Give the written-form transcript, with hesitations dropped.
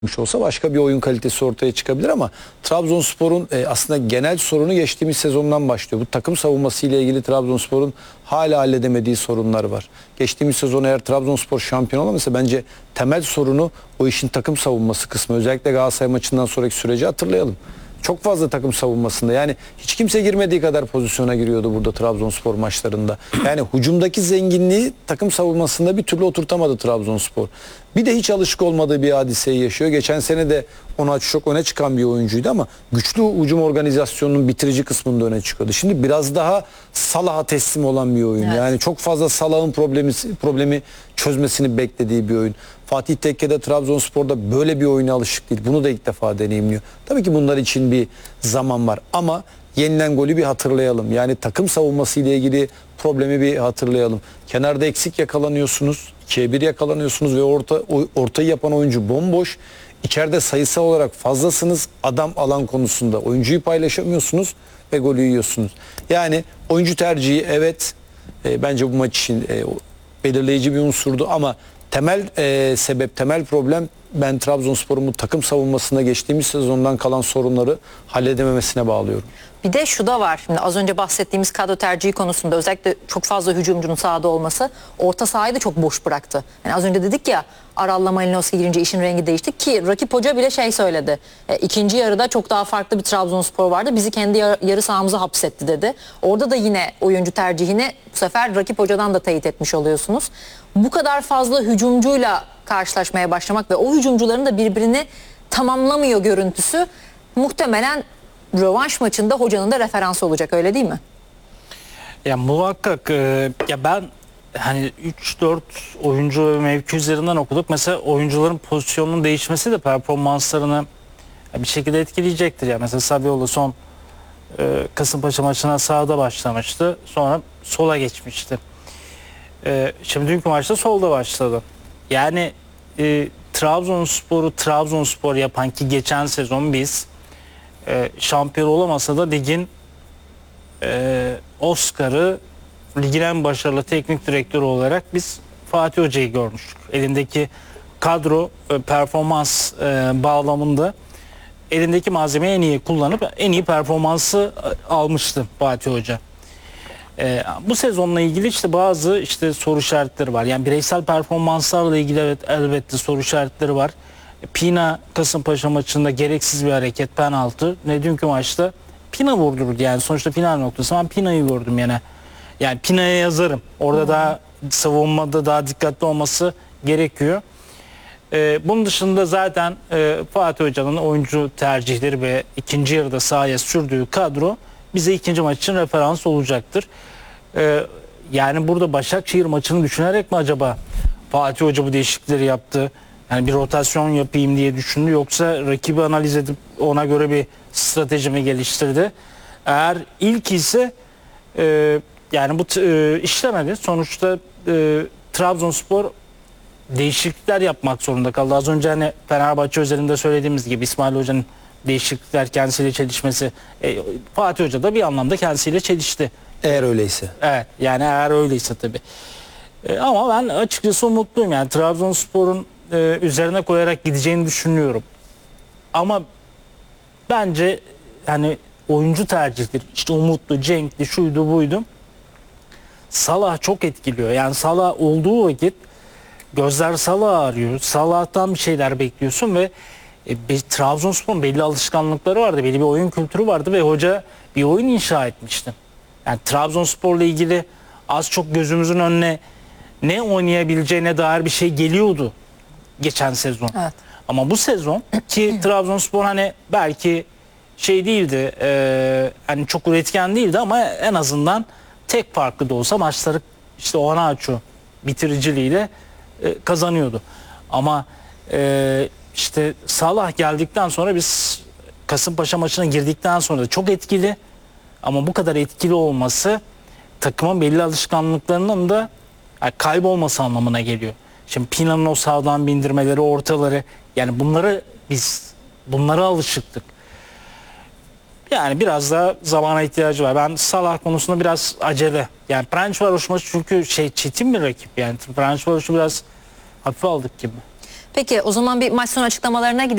olsa başka bir oyun kalitesi ortaya çıkabilir ama Trabzonspor'un aslında genel sorunu geçtiğimiz sezondan başlıyor. Bu takım savunması ile ilgili Trabzonspor'un hala halledemediği sorunlar var. Geçtiğimiz sezon eğer Trabzonspor şampiyon olamasa bence temel sorunu o işin takım savunması kısmı. Özellikle Galatasaray maçından sonraki süreci hatırlayalım. Çok fazla takım savunmasında, yani hiç kimse girmediği kadar pozisyona giriyordu burada Trabzonspor maçlarında. Yani hücumdaki zenginliği takım savunmasında bir türlü oturtamadı Trabzonspor. Bir de hiç alışık olmadığı bir hadiseyi yaşıyor. Geçen sene de ona çok öne çıkan bir oyuncuydu ama güçlü hücum organizasyonunun bitirici kısmında öne çıkıyordu. Şimdi biraz daha Salah'a teslim olan bir oyun. Evet. Yani çok fazla Salah'ın problemi çözmesini beklediği bir oyun. Fatih Tekke'de Trabzonspor'da böyle bir oyuna alışık değil. Bunu da ilk defa deneyimliyor. Tabii ki bunlar için bir zaman var ama yenilen golü bir hatırlayalım. Yani takım savunması ile ilgili problemi bir hatırlayalım. Kenarda eksik yakalanıyorsunuz. 2'ye 1 yakalanıyorsunuz ve ortayı yapan oyuncu bomboş. İçeride sayısal olarak fazlasınız. Adam alan konusunda oyuncuyu paylaşamıyorsunuz ve golü yiyorsunuz. Yani oyuncu tercihi evet bence bu maç için belirleyici bir unsurdu ama temel sebep, temel problem ben Trabzonspor'un bu takım savunmasında geçtiğimiz sezondan kalan sorunları halledememesine bağlıyorum. Bir de şu da var. Şimdi az önce bahsettiğimiz kadro tercihi konusunda özellikle çok fazla hücumcunun sahada olması orta sahayı da çok boş bıraktı. Yani az önce dedik ya, Aral'la Malinovski girince işin rengi değişti ki rakip hoca bile şey söyledi. İkinci yarıda çok daha farklı bir Trabzonspor vardı. Bizi kendi yarı sahamıza hapsetti dedi. Orada da yine oyuncu tercihini bu sefer rakip hocadan da teyit etmiş oluyorsunuz. Bu kadar fazla hücumcuyla karşılaşmaya başlamak ve o hücumcuların da birbirini tamamlamıyor görüntüsü muhtemelen rövanş maçında hocanın da referansı olacak, öyle değil mi? Ya muhakkak ya ben hani 3-4 oyuncu ve mevki üzerinden okuduk. Mesela oyuncuların pozisyonunun değişmesi de performanslarını bir şekilde etkileyecektir. Ya mesela Sabiola son Kasımpaşa maçına sağda başlamıştı. Sonra sola geçmişti. Şimdi dünkü maçta solda başladı. Yani Trabzonspor'u Trabzonspor yapan, ki geçen sezon biz şampiyon olamasa da ligin Oscar'ı, ligin en başarılı teknik direktörü olarak biz Fatih Hoca'yı görmüştük. Elindeki kadro performans bağlamında elindeki malzemeyi en iyi kullanıp en iyi performansı almıştı Fatih Hoca. Bu sezonla ilgili işte bazı soru işaretleri var. Yani bireysel performanslarla ilgili evet, elbette soru işaretleri var. Pina Kasımpaşa maçında gereksiz bir hareket, penaltı. Ne dünkü maçta Pina vurdurdu, yani sonuçta final noktası. Ben Pina'yı gördüm yine. Yani Pina'ya yazarım. Orada daha savunmada daha dikkatli olması gerekiyor. Bunun dışında zaten Fatih Hoca'nın oyuncu tercihleri ve ikinci yarıda sahaya sürdüğü kadro bize ikinci maç için referans olacaktır. Yani burada Başakşehir maçını düşünerek mi acaba Fatih Hoca bu değişiklikleri yaptı? Yani bir rotasyon yapayım diye düşündü, yoksa rakibi analiz edip ona göre bir strateji mi geliştirdi? Eğer ilk ise yani bu işlemedi. Sonuçta Trabzonspor değişiklikler yapmak zorunda kaldı. Az önce hani Fenerbahçe özelinde söylediğimiz gibi İsmail Hoca'nın değişiklikler kendisiyle çelişmesi, Fatih Hoca da bir anlamda kendisiyle çelişti. Eğer öyleyse. Evet, yani eğer öyleyse tabii. Ama ben açıkçası umutluyum. Yani Trabzonspor'un üzerine koyarak gideceğini düşünüyorum. Ama bence hani oyuncu tercihleri, işte Umutlu, Cenk'li, şuydu buydu, Salah çok etkiliyor. Yani Salah olduğu vakit gözler Salah'ı arıyor. Salah'tan bir şeyler bekliyorsun ve Trabzonspor'un belli alışkanlıkları vardı, belli bir oyun kültürü vardı ve hoca bir oyun inşa etmişti. Yani Trabzonspor'la ilgili az çok gözümüzün önüne ne oynayabileceğine dair bir şey geliyordu geçen sezon. Evet. Ama bu sezon ki Trabzonspor hani belki şey değildi, hani çok üretken değildi ama en azından tek farklı da olsa maçları işte Onaçu bitiriciliğiyle kazanıyordu. Ama işte Salah geldikten sonra biz Kasımpaşa maçına girdikten sonra da çok etkili, ama bu kadar etkili olması takımın belli alışkanlıklarının da kaybolması anlamına geliyor. Şimdi Pina'nın o sağdan bindirmeleri, ortaları, yani bunlara alışıktık. Yani biraz daha zamana ihtiyacı var. Ben Salah konusunda biraz acele. Yani Fenerbahçe maçı çünkü çetin bir rakip. Yani Fenerbahçe biraz hafife aldık gibi. Peki o zaman bir maç sonu açıklamalarına gidelim.